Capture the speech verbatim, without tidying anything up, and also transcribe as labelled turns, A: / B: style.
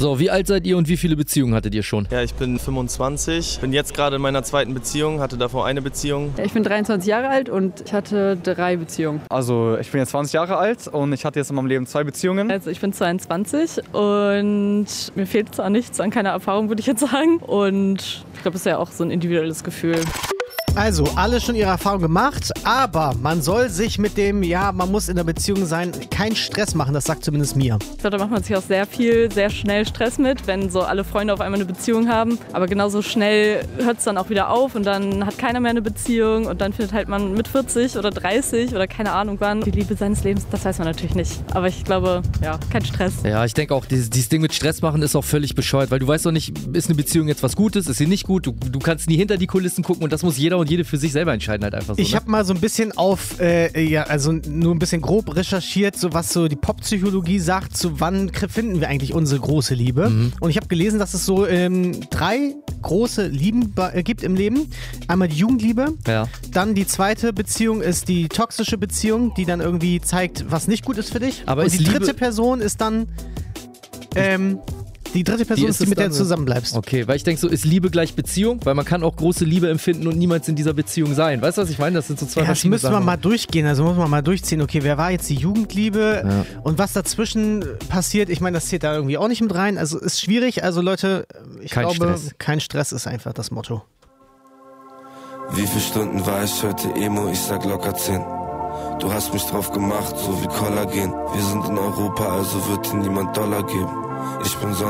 A: So, wie alt seid ihr und wie viele Beziehungen hattet ihr schon?
B: Ja, ich bin fünfundzwanzig, bin jetzt gerade in meiner zweiten Beziehung, hatte davor eine Beziehung.
C: Ja, ich bin dreiundzwanzig Jahre alt und ich hatte drei Beziehungen.
D: Also ich bin jetzt zwanzig Jahre alt und ich hatte jetzt in meinem Leben zwei Beziehungen.
C: Also ich bin zweiundzwanzig und mir fehlt zwar nichts an keiner Erfahrung, würde ich jetzt sagen. Und ich glaube, es ist ja auch so ein individuelles Gefühl.
E: Also, alle schon ihre Erfahrung gemacht, aber man soll sich mit dem, ja, man muss in der Beziehung sein, keinen Stress machen, das sagt zumindest mir.
C: Ich glaube, da macht man sich auch sehr viel, sehr schnell Stress mit, wenn so alle Freunde auf einmal eine Beziehung haben. Aber genauso schnell hört es dann auch wieder auf und dann hat keiner mehr eine Beziehung und dann findet halt man mit vierzig oder dreißig oder keine Ahnung wann die Liebe seines Lebens. Das weiß man natürlich nicht. Aber ich glaube, ja, kein Stress.
A: Ja, ich denke auch, dieses, dieses Ding mit Stress machen ist auch völlig bescheuert, weil du weißt doch nicht, ist eine Beziehung jetzt was Gutes, ist sie nicht gut, du, du kannst nie hinter die Kulissen gucken und das muss jeder und jede für sich selber entscheiden halt einfach so.
E: Ich
A: ne?
E: habe mal so ein bisschen auf, äh, ja, also nur ein bisschen grob recherchiert, so was so die Poppsychologie sagt, zu wann finden wir eigentlich unsere große Liebe. Mhm. Und ich habe gelesen, dass es so ähm, drei große Lieben äh, gibt im Leben. Einmal die Jugendliebe,
A: ja. Dann
E: die zweite Beziehung ist die toxische Beziehung, die dann irgendwie zeigt, was nicht gut ist für dich.
A: Aber
E: und die
A: Liebe
E: dritte Person ist dann ähm, Die dritte Person ist, die, mit der du zusammenbleibst.
A: Okay, weil ich denke so, ist Liebe gleich Beziehung? Weil man kann auch große Liebe empfinden und niemals in dieser Beziehung sein. Weißt du, was ich meine? Das sind so zwei
E: ja,
A: verschiedene
E: Das müssen wir
A: Sachen.
E: mal durchgehen, also muss man mal durchziehen. Okay, wer war jetzt die Jugendliebe
A: ja.
E: und was dazwischen passiert? Ich meine, das zählt da irgendwie auch nicht mit rein. Also ist schwierig. Also Leute, ich
A: kein
E: glaube,
A: Stress.
E: kein Stress ist einfach das Motto.
F: Wie viele Stunden war ich heute Emo? Ich sag locker zehn. Du hast mich drauf gemacht, so wie Kollagen. Wir sind in Europa, also wird dir niemand Dollar geben. Ich bin so